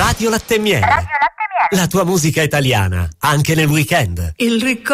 Radio Latte e Miele. La tua musica italiana, anche nel weekend. Il ricordo